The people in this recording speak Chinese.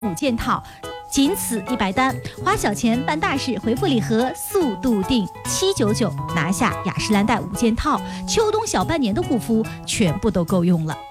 5件套。仅此100单，花小钱办大事，回复礼盒速度定799，拿下雅诗兰黛5件套，秋冬小半年的护肤全部都够用了。